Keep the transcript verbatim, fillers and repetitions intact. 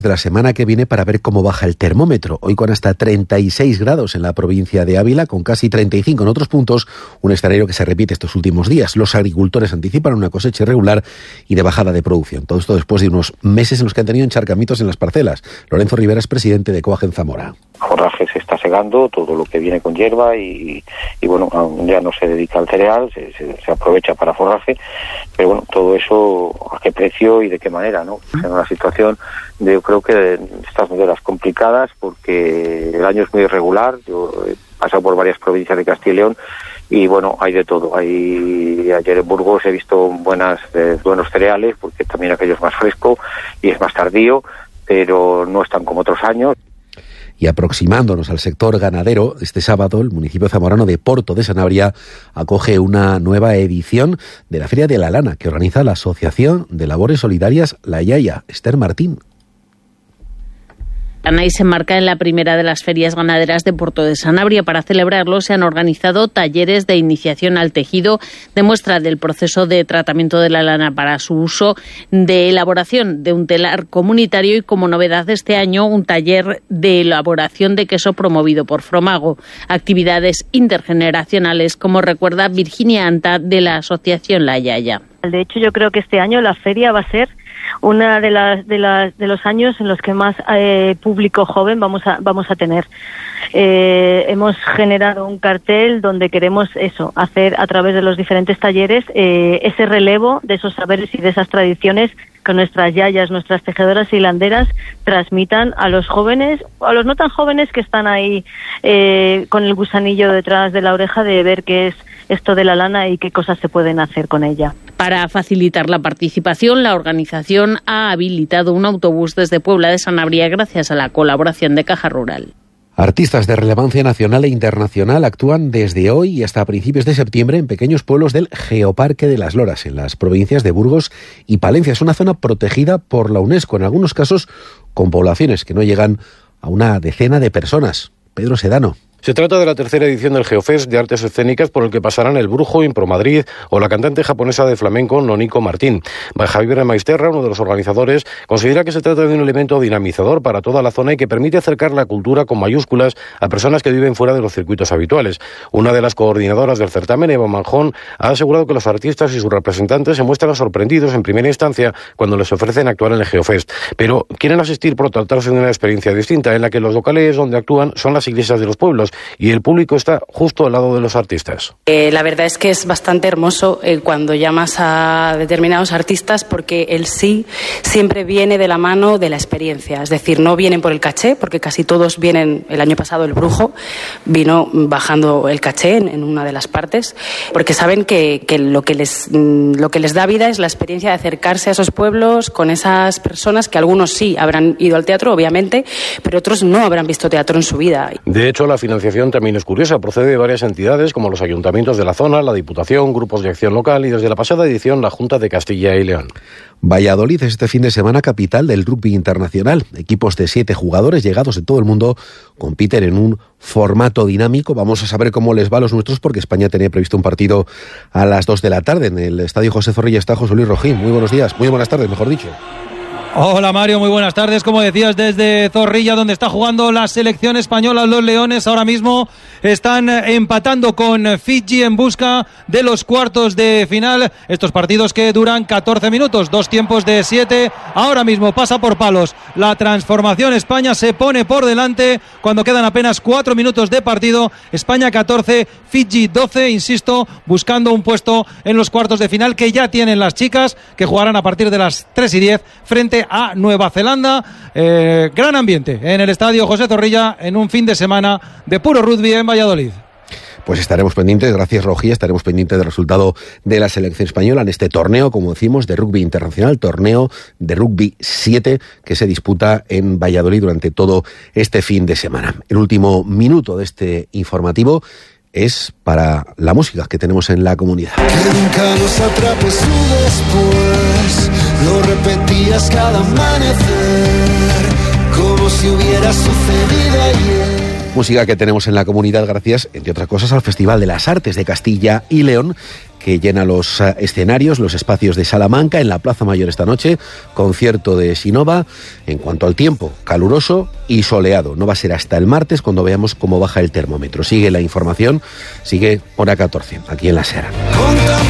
de la semana que viene para ver cómo baja el termómetro. Hoy con hasta treinta y seis grados en la provincia de Ávila, con casi treinta y cinco en otros puntos, un escenario que se repite estos últimos días. Los agricultores anticipan una cosecha irregular y de bajada de producción. Todo esto después de unos meses en los que han tenido encharcamientos en las parcelas. Lorenzo Rivera es presidente de Coag en Zamora. Forraje se está segando, todo lo que viene con hierba y, y bueno, ya no se dedica al cereal, se, se, se aprovecha para forraje, pero bueno, todo eso a qué precio y de qué manera, ¿no? Es una situación de, yo creo que de estas medidas complicadas porque el año es muy irregular. Yo he pasado por varias provincias de Castilla y León y bueno, hay de todo. Hay, ayer en Burgos he visto buenas, eh, buenos cereales porque también aquello es más fresco y es más tardío, pero no están como otros años. Y aproximándonos al sector ganadero, este sábado el municipio zamorano de Porto de Sanabria acoge una nueva edición de la Feria de la Lana que organiza la Asociación de Labores Solidarias La Yaya. Esther Martín. Y se enmarca en la primera de las ferias ganaderas de Porto de Sanabria. Para celebrarlo se han organizado talleres de iniciación al tejido, de muestra del proceso de tratamiento de la lana para su uso, de elaboración de un telar comunitario y, como novedad de este año, un taller de elaboración de queso promovido por Fromago. Actividades intergeneracionales, como recuerda Virginia Anta de la Asociación La Yaya. De hecho, yo creo que este año la feria va a ser una de las de las de los años en los que más eh, público joven vamos a vamos a tener. Eh, hemos generado un cartel donde queremos eso, hacer a través de los diferentes talleres eh, ese relevo de esos saberes y de esas tradiciones que nuestras yayas, nuestras tejedoras hilanderas transmitan a los jóvenes, a los no tan jóvenes que están ahí eh, con el gusanillo detrás de la oreja de ver qué es esto de la lana y qué cosas se pueden hacer con ella. Para facilitar la participación, la organización ha habilitado un autobús desde Puebla de Sanabria gracias a la colaboración de Caja Rural. Artistas de relevancia nacional e internacional actúan desde hoy y hasta principios de septiembre en pequeños pueblos del Geoparque de las Loras, en las provincias de Burgos y Palencia. Es una zona protegida por la UNESCO, en algunos casos con poblaciones que no llegan a una decena de personas. Pedro Sedano. Se trata de la tercera edición del Geofest de Artes Escénicas por el que pasarán el Brujo, Impro Madrid o la cantante japonesa de flamenco Noniko Martín. Javier Maisterra, uno de los organizadores, considera que se trata de un elemento dinamizador para toda la zona y que permite acercar la cultura con mayúsculas a personas que viven fuera de los circuitos habituales. Una de las coordinadoras del certamen, Eva Manjón, ha asegurado que los artistas y sus representantes se muestran sorprendidos en primera instancia cuando les ofrecen actuar en el Geofest, pero quieren asistir por tratarse de una experiencia distinta en la que los locales donde actúan son las iglesias de los pueblos y el público está justo al lado de los artistas. Eh, la verdad es que es bastante hermoso eh, cuando llamas a determinados artistas porque el sí siempre viene de la mano de la experiencia, es decir, no vienen por el caché, porque casi todos vienen. El año pasado el Brujo vino bajando el caché en, en una de las partes, porque saben que, que, lo que les, lo que les da vida es la experiencia de acercarse a esos pueblos con esas personas que algunos sí habrán ido al teatro, obviamente, pero otros no habrán visto teatro en su vida. De hecho, la financiación también es curiosa, procede de varias entidades como los ayuntamientos de la zona, la Diputación, grupos de acción local y desde la pasada edición la Junta de Castilla y León. Valladolid es este fin de semana capital del rugby internacional. Equipos de siete jugadores llegados de todo el mundo compiten en un formato dinámico. Vamos a saber cómo les va a los nuestros porque España tenía previsto un partido a las dos de la tarde en el Estadio José Zorrilla. Está José Luis Rojín. Muy buenos días, muy buenas tardes, mejor dicho. Hola Mario, muy buenas tardes. Como decías, desde Zorrilla, donde está jugando la selección española, los Leones ahora mismo están empatando con Fiji en busca de los cuartos de final. Estos partidos que duran catorce minutos, dos tiempos de siete. Ahora mismo pasa por palos la transformación. España se pone por delante cuando quedan apenas cuatro minutos de partido. España catorce, Fiji doce, insisto, buscando un puesto en los cuartos de final que ya tienen las chicas, que jugarán a partir de las tres y diez frente a Nueva Zelanda. Eh, gran ambiente en el Estadio José Zorrilla en un fin de semana de puro rugby en Valladolid. Pues estaremos pendientes, gracias Rojí, estaremos pendientes del resultado de la selección española en este torneo, como decimos, de rugby internacional, torneo de rugby siete que se disputa en Valladolid durante todo este fin de semana. El último minuto de este informativo es para la música que tenemos en la comunidad. Que nunca nos atrape su después, lo repetías cada amanecer, como si hubiera sucedido ayer. Música que tenemos en la comunidad gracias, entre otras cosas, al Festival de las Artes de Castilla y León, que llena los escenarios, los espacios de Salamanca, en la Plaza Mayor esta noche, concierto de Sinova. En cuanto al tiempo, caluroso y soleado. No va a ser hasta el martes cuando veamos cómo baja el termómetro. Sigue la información, sigue hora catorce, aquí en La Sera.